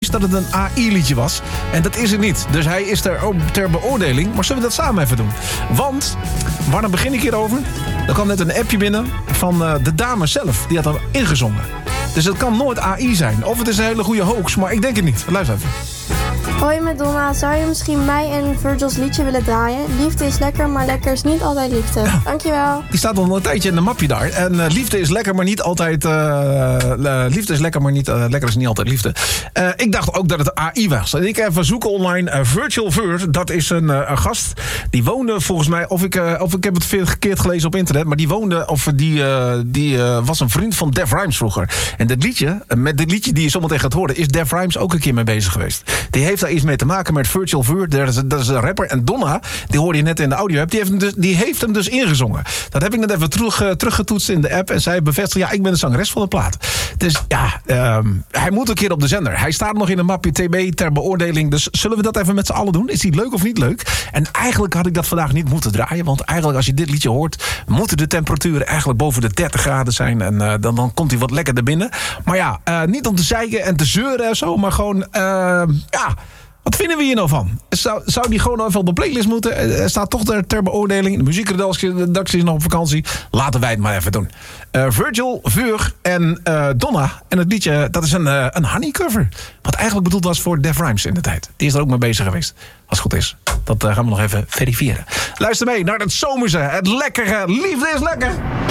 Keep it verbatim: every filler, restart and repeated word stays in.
wist dat het een A I-liedje was. En dat is het niet. Dus hij is ter, ter beoordeling. Maar zullen we dat samen even doen? Want, waar dan begin ik hierover? Er kwam net een appje binnen van uh, de dame zelf. Die had dan ingezongen. Dus het kan nooit A I zijn. Of het is een hele goede hoax, maar ik denk het niet. Luister even. Hoi met Donna, zou je misschien mij en Virgil's liedje willen draaien? Liefde is lekker, maar lekker is niet altijd liefde. Ja. Dankjewel. Die staat al een tijdje in een mapje daar. En uh, liefde is lekker, maar niet altijd... Uh, uh, liefde is lekker, maar niet, uh, lekker is niet altijd liefde. Uh, ik dacht ook dat het A I was. En ik even zoeken online. Uh, Virgil Vir, dat is een, uh, een gast. Die woonde volgens mij... Of ik, uh, of ik heb het veel verkeerd gelezen op internet. Maar die woonde... Of die, uh, die uh, was een vriend van Def Rhymes vroeger. En dit liedje... Met dit liedje die je zometeen gaat horen... Is Def Rhymes ook een keer mee bezig geweest. Die heeft daar iets mee te maken met Virgil Vir. Dat is, dat is een rapper. En Donna, die hoorde je net in de audio. Die heeft hem dus, die heeft hem dus ingezongen. Dat heb ik net even terug, uh, teruggetoetst in de app. En zij bevestigt, ja, ik ben de zangeres van de plaat. Dus ja, um, hij moet een keer op de zender. Hij staat nog in een mapje T B ter beoordeling. Dus zullen we dat even met z'n allen doen? Is die leuk of niet leuk? En eigenlijk had ik dat vandaag niet moeten draaien. Want eigenlijk als je dit liedje hoort... moeten de temperaturen eigenlijk boven de dertig graden zijn. En uh, dan, dan komt hij wat lekkerder binnen. Maar ja, uh, niet om te zeiken en te zeuren en zo. Maar gewoon, uh, ja... Wat vinden we hier nou van? Zou, zou die gewoon even op de playlist moeten? Er staat toch ter, ter beoordeling. De muziekredactie is nog op vakantie. Laten wij het maar even doen. Uh, Virgil, Vir en uh, Donna. En het liedje, dat is een, uh, een honey cover. Wat eigenlijk bedoeld was voor Def Rhymes in de tijd. Die is er ook mee bezig geweest. Als het goed is. Dat uh, gaan we nog even verifiëren. Luister mee naar het zomerse, het lekkere Liefde is lekker.